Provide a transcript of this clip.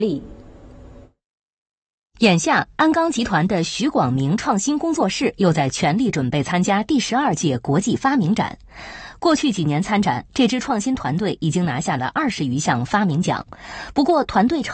力。眼下，鞍钢集团的徐广明创新工作室又在全力准备参加第12届国际发明展。过去几年参展，这支创新团队已经拿下了20余项发明奖。不过，团队成